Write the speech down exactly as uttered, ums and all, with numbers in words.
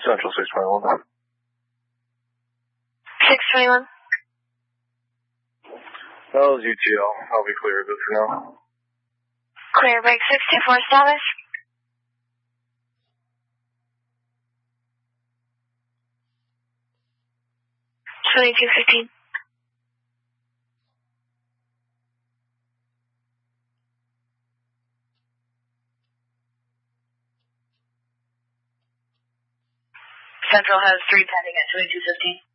Central six twenty-one. six twenty-one. That was U T L. I'll be clear of it for now. Clear, break six two four status. twenty-two fifteen. Central has three pending at twenty-two fifteen.